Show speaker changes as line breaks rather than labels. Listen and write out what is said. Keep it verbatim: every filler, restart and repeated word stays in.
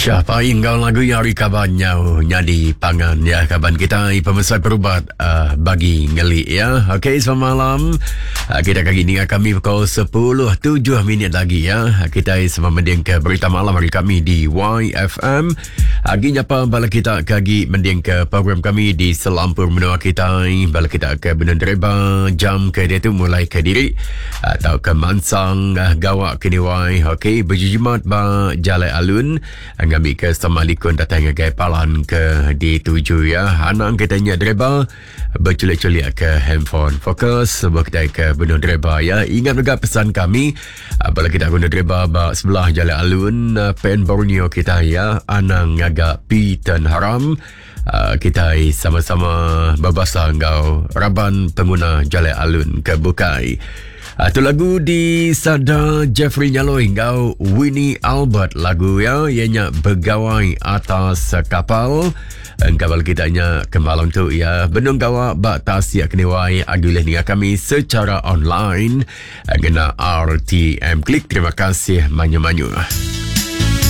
Siapa ingkau lagu yari kabannya nyadi pangan ya kaban kita pemirsa perubat uh, bagi ngeli ya. Okey, selamat malam. Uh, kita kali ini kami pukul sepuluh tujuh minit lagi ya. Kita sama mending ke berita malam hari kami di Y F M. Aginya apa bala kita kagi mending ke program kami di Selampur menua kita. Bala kita ke Benun Dereba jam ke dia tu mulai ke diri atau ke Mansang uh, Gawak kini Y. Okey, berjimat ba Jalai Alun. Ngambil ke Assalamualaikum datang ke palan ke di tujuh ya. Anak katanya dereba berculik-culik ke handphone. Fokus sebab kita ke Benua Dereba ya. Ingat juga pesan kami bila kita guna dereba bak sebelah Jalan Alun Pen Borneo kita ya. Anang agak pitan haram. Uh, kita sama-sama babasa engkau Raban pengguna Jalan Alun ke Bukai. Itu uh, lagu di Sada Jeffrey Nyaloi engkau Winnie Albert lagu ya. Ianya bergawai atas kapal. Engkau kita nya kemalam tu ya. Benung gawa bak tasya keniwai agulah ni kami secara online. Gena R T M Klik. Terima kasih manyu-manyu.